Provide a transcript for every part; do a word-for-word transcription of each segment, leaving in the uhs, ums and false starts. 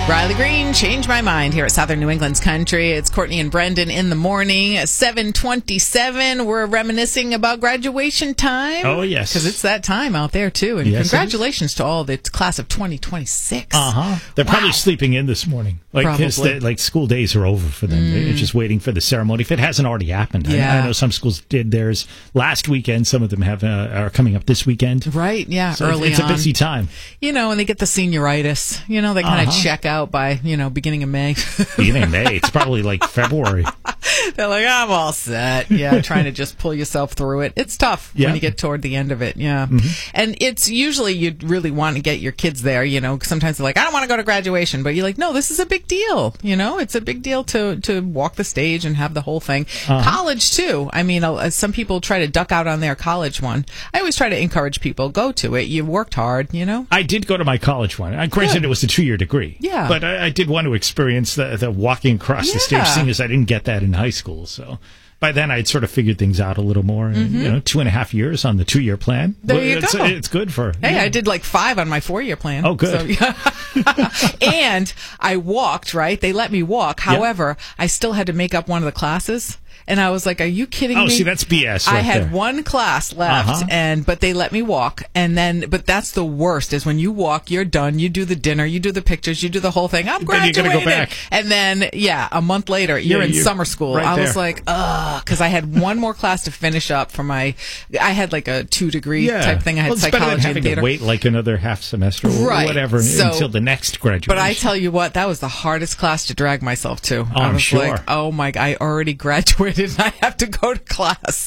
Riley Green, Change My Mind here at Southern New England's Country. It's Courtney and Brendan in the morning. seven twenty-seven. We're reminiscing about graduation time. Oh, yes. Because it's that time out there, too. And yes, congratulations to all the class of twenty twenty-six. Uh-huh. They're wow. probably sleeping in this morning. Like, Probably. like school days are over for them. Mm. They're just waiting for the ceremony. If it hasn't already happened. Yeah. I, I know some schools did theirs last weekend. Some of them have uh, are coming up this weekend. Right, yeah, so early it's on. It's a busy time. You know, and they get the senioritis. You know, they kind of Uh-huh. check out by, you know, beginning of May. Beginning of May. It's probably like February. They're like, I'm all set. Yeah, trying to just pull yourself through it. It's tough Yeah. when you get toward the end of it. Yeah. Mm-hmm. And it's usually you really want to get your kids there, you know, 'cause sometimes they're like, I don't want to go to graduation. But you're like, no, this is a big deal. You know, it's a big deal to, to walk the stage and have the whole thing. Uh-huh. College, too. I mean, uh, some people try to duck out on their college one. I always try to encourage people, go to it. You worked hard, you know? I did go to my college one. I granted Good. it was a two-year degree. Yeah. But I, I did want to experience the, the walking across the stage, Yeah. seeing as I didn't get that in high school. So by then I'd sort of figured things out a little more. And, Mm-hmm. you know, two and a half years on the two-year plan. There you it's, go. It's good for... Hey, yeah. I did like five on my four-year plan. Oh, good. So, yeah. And I walked, right? They let me walk. However, I still had to make up one of the classes. And I was like, are you kidding Oh, me? see, that's B S right I had there. one class left, Uh-huh. and but they let me walk. And then, but that's the worst is when you walk, you're done. You do the dinner, you do the pictures, you do the whole thing. I'm Then you graduated. gotta go back. And then, yeah, a month later, you're Yeah, in you're summer school. right I was there. like, ugh, because I had one more class to finish up for my, I had like a two degree Yeah. type thing. I had well, it's better than psychology and having theater. to wait like another half semester or Right. whatever So- until the next graduation. But I tell you what, that was the hardest class to drag myself to. Oh, I I'm was sure. like, oh my, I already graduated and I have to go to class.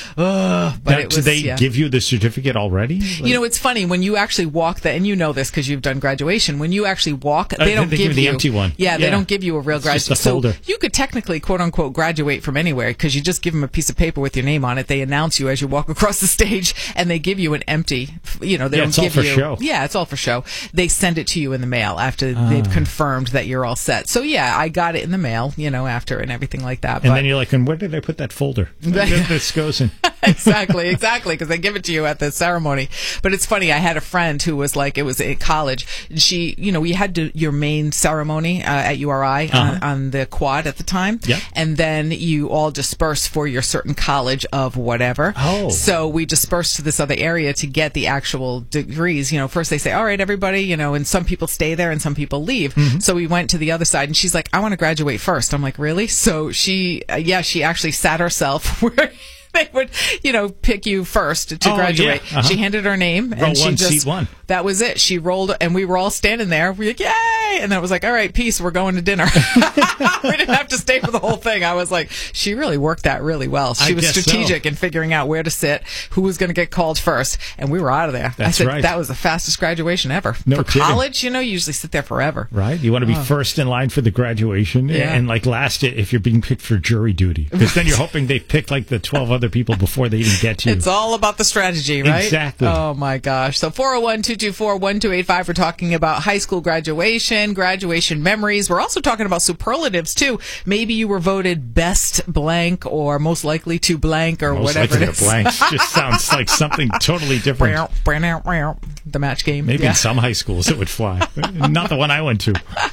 Ugh, but now, it do was, they yeah. give you the certificate already? Like- You know, it's funny when you actually walk the, and you know this because you've done graduation. When you actually walk, they Uh, don't they give give you you the empty one. Yeah, they Yeah. don't give you a real It's just graduation. a folder. So you could technically, quote unquote, graduate from anywhere because you just give them a piece of paper with your name on it. They announce you as you walk across the stage, and they give you an empty. You know, they Yeah, don't it's all give for you. show. Yeah, it's all for show. They send it to you in the mail after Ah. they've confirmed that you're all set. So yeah, I got it in the mail. You know, after and everything like that. And but, then you're like, and where did I put that folder? This goes in. exactly, exactly, because they give it to you at the ceremony. But it's funny, I had a friend who was like, it was in college. And she, you know, we had to, your main ceremony uh, at U R I Uh-huh. on, on the quad at the time. Yep. And then you all disperse for your certain college of whatever. Oh. So we dispersed to this other area to get the actual degrees. You know, first they say, all right, everybody, you know, and some people stay there and some people leave. Mm-hmm. So we went to the other side and she's like, I want to graduate first. I'm like, really? So she, uh, yeah, she actually sat herself where they would, you know, pick you first to Oh, graduate. yeah. Uh-huh. She handed her name Row and she one, just, seat one. that was it. She rolled and we were all standing there. We were like, yay! And then it was like, all right, peace. We're going to dinner. We didn't have to stay for the whole thing. I was like, she really worked that really well. She I was guess strategic so. in figuring out where to sit, who was going to get called first, and we were out of there. I That's said right. that was the fastest graduation ever. No for kidding. college, you know, you usually sit there forever. Right? You want to be first in line for the graduation Yeah. and like last if you're being picked for jury duty. Because then you're hoping they've picked like the twelve other people before they even get to you. It's all about the strategy, right? Exactly. Oh, my gosh. So four oh one, two two four, one two eight five, we're talking about high school graduation, graduation memories. We're also talking about superlatives, too. Maybe you were voted best blank or most likely to blank or Most whatever likely it to is. blank. Just sounds like something totally different. The match game. Maybe Yeah. in some high schools it would fly. Not the one I went to.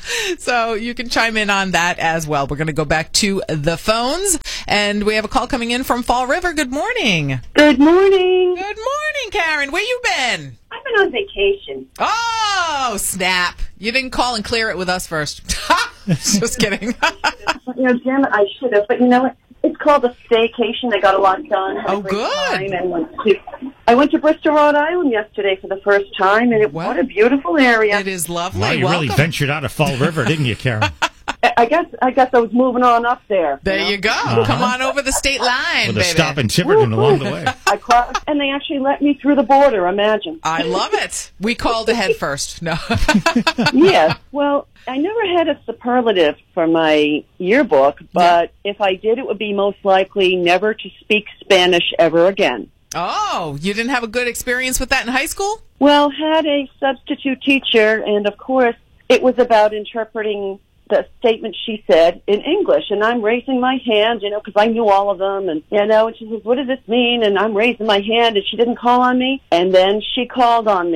So you can chime in on that as well. We're going to go back to the phones, and we have a call coming in from Fall River. Good morning. Good morning. Good morning, Karen. Where you been? I've been on vacation. Oh, snap. You didn't call and clear it with us first. Just kidding. You know, damn it, I should have. But you know what? It's called a staycation. I got a lot done. Had Oh, a great good. Time and went to, I went to Bristol, Rhode Island yesterday for the first time, and it, What? what a beautiful area. It is lovely. Wow, you Welcome. really ventured out of Fall River, didn't you, Karen? I I guess I guess I was moving on up there. There know? you go. Come on over the state line, With a baby. stop in Tiverton along the way. I crossed, and they actually let me through the border. Imagine. I love it. We called ahead first. No. Yes. Well, I never had a superlative for my yearbook, but if I did, it would be most likely never to speak Spanish ever again. Oh, you didn't have a good experience with that in high school? Well, had a substitute teacher, and of course, it was about interpreting the statement she said in English, and I'm raising my hand, you know, because I knew all of them, and, you know, and she says, what does this mean? And I'm raising my hand, and she didn't call on me, and then she called on me.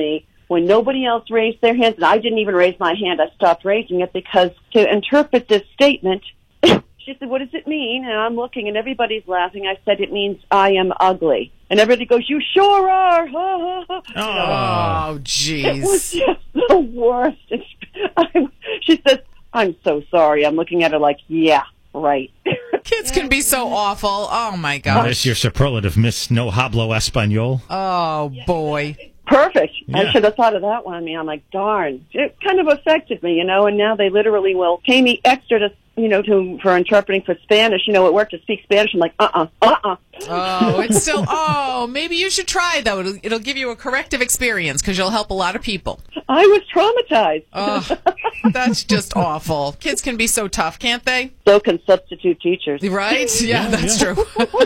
when nobody else raised their hands, and I didn't even raise my hand. I stopped raising it because to interpret this statement, she said, what does it mean? And I'm looking, and everybody's laughing. I said, it means I am ugly. And everybody goes, you sure are. Ha, ha, ha. Oh, jeez. It was just the worst. I, she says, I'm so sorry. I'm looking at her like, yeah, right. Kids can be so awful. Oh, my Now, gosh. there's your superlative, Miss No Hablo Espanol. Oh, boy. Perfect. Yeah. I should have thought of that one. I mean, I'm like, darn. It kind of affected me, you know, and now they literally will pay me extra to, you know, to for interpreting for Spanish. You know, at work to speak Spanish. I'm like, uh-uh, uh-uh. Oh, it's still, oh, maybe you should try, though. It'll, it'll give you a corrective experience because you'll help a lot of people. I was traumatized. Oh, that's just awful. Kids can be so tough, can't they? So can substitute teachers. Right? Yeah, Yeah, that's yeah. true.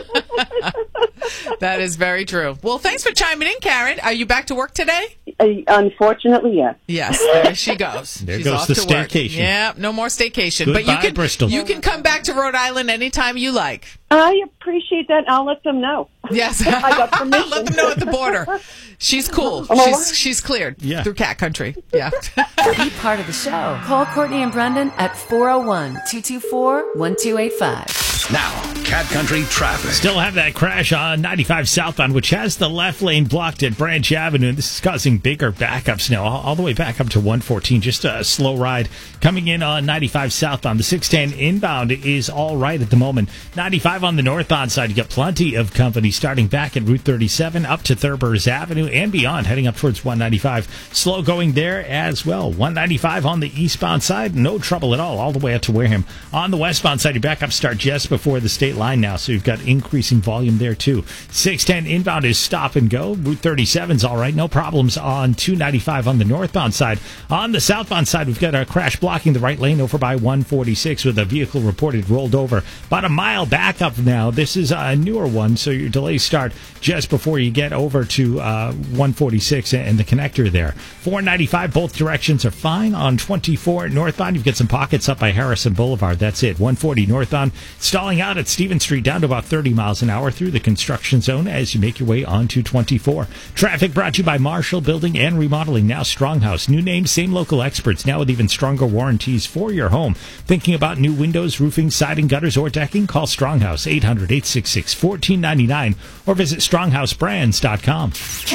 That is very true. Well, thanks for chiming in, Karen. Are you back to work today? Uh, unfortunately, yes. Yes, there she goes. There She's goes off the to work. staycation. Yeah, no more staycation. Goodbye, but you can, Bristol. you can come back to Rhode Island anytime you like. I appreciate that. I'll let them know. Yes. I got permission. Let them know at the border. She's cool. Oh, She's she's cleared Yeah. through cat country. Yeah. Be part of the show. Call Courtney and Brendan at four oh one, two two four, one two eight five. Now, Cat Country traffic. Still have that crash on ninety-five southbound, which has the left lane blocked at Branch Avenue. And this is causing bigger backups now, all, all the way back up to one fourteen. Just a slow ride coming in on ninety-five southbound. The six ten inbound is all right at the moment. ninety-five on the northbound side, you got plenty of company starting back at Route thirty-seven up to Thurber's Avenue and beyond, heading up towards one ninety-five. Slow going there as well. one ninety-five on the eastbound side, no trouble at all, all the way up to Wareham. On the westbound side, your backups start just before the state line now, so you've got increasing volume there too. six ten inbound is stop and go. Route thirty-seven's all right, no problems on two ninety-five on the northbound side. On the southbound side, we've got a crash blocking the right lane over by one forty-six with a vehicle reported rolled over. About a mile back up now. This is a newer one, so your delays start just before you get over to uh, one forty-six and the connector there. four ninety-five, both directions are fine. On twenty-four northbound, you've got some pockets up by Harrison Boulevard. That's it. one forty northbound, stalling out at Stevens Street down to about thirty miles an hour through the construction zone as you make your way onto twenty-four. Traffic brought to you by Marshall Building and Remodeling, now Stronghouse. New name, same local experts, now with even stronger warranties for your home. Thinking about new windows, roofing, siding, gutters, or decking? Call Stronghouse, eight hundred, eight six six, one four nine nine, or visit stronghouse brands dot com.